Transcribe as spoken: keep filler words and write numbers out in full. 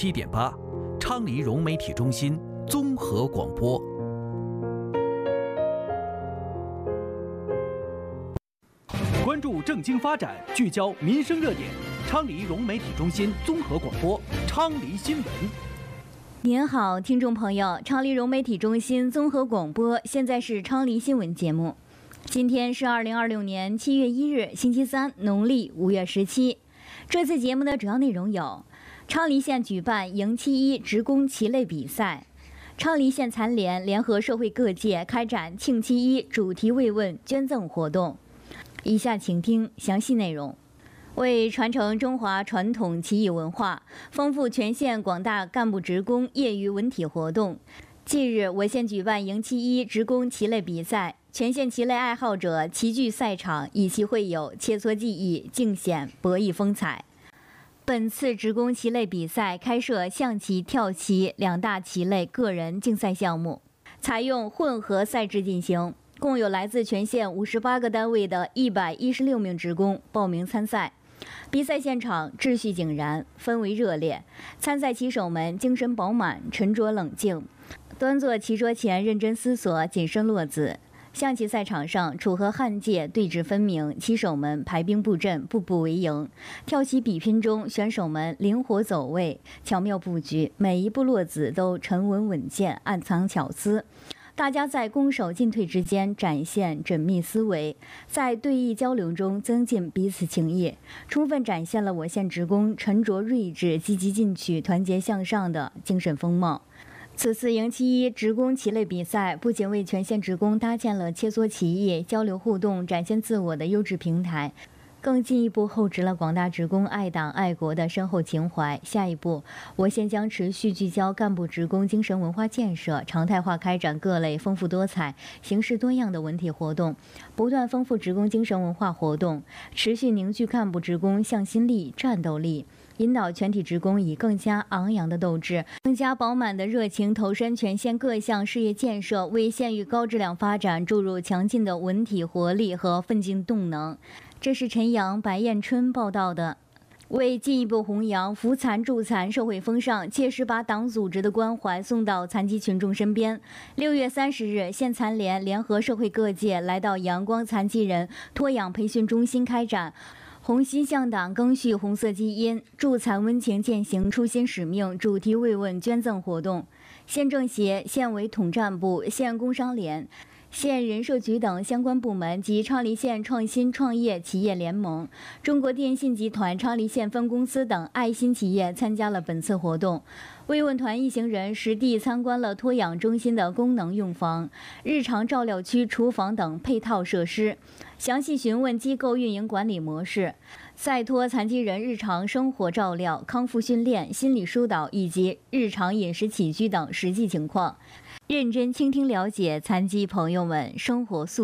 七点八，昌黎融媒体中心综合广播。关注政经发展，聚焦民生热点。昌黎融媒体中心综合广播，昌黎新闻。 您好，听众朋友，昌黎融媒体中心综合广播，现在是昌黎新闻节目。今天是二零二六年七月一日，星期三，农历五月十七。这次节目的主要内容有：昌黎县举办迎七一职工旗类比赛；昌黎县残联联合社会各界开展庆七一主题慰问捐赠活动。以下请听详细内容。为传承中华传统棋艺文化，丰富全县广大干部职工业余文体活动，近日我县举办迎七一职工棋类比赛，全县棋类爱好者齐聚赛场，以棋会友，切磋技艺，尽显博弈风采。本次职工棋类比赛开设象棋、跳棋两大棋类个人竞赛项目，采用混合赛制进行，共有来自全县五十八个单位的一百一十六名职工报名参赛。比赛现场秩序井然，氛围热烈，参赛棋手们精神饱满，沉着冷静，端坐棋桌前认真思索，谨慎落子。象棋赛场上，楚河汉界，对峙分明，棋手们排兵布阵，步步为营。跳棋比拼中，选手们灵活走位，巧妙布局，每一步落子都沉稳稳健，暗藏巧思。大家在攻守进退之间展现缜密思维，在对弈交流中增进彼此情谊，充分展现了我县职工沉着睿智、积极进取、团结向上的精神风貌。此次迎七一职工棋类比赛不仅为全县职工搭建了切磋棋艺、交流互动、展现自我的优质平台，更进一步厚植了广大职工爱党爱国的深厚情怀。下一步，我县将持续聚焦干部职工精神文化建设，常态化开展各类丰富多彩、形式多样的文体活动，不断丰富职工精神文化活动，持续凝聚干部职工向心力、战斗力，引导全体职工以更加昂扬的斗志、更加饱满的热情投身全县各项事业建设，为县域高质量发展注入强劲的文体活力和奋进动能。这是陈阳、白彦春报道的。为进一步弘扬扶残助残社会风尚，切实把党组织的关怀送到残疾群众身边，六月三十日，县残联联合社会各界来到阳光残疾人托养培训中心开展红心向党赓续红色基因，助残温情践行初心使命主题慰问捐赠活动。县政协、县委统战部、县工商联、县人社局等相关部门及昌黎县创新创业企业联盟、中国电信集团昌黎县分公司等爱心企业参加了本次活动。慰问团一行人实地参观了托养中心的功能用房、日常照料区、厨房等配套设施，详细询问机构运营管理模式，赛托残疾人日常生活照料、康复训练、心理疏导以及日常饮食起居等实际情况，认真倾听了解残疾朋友们生活诉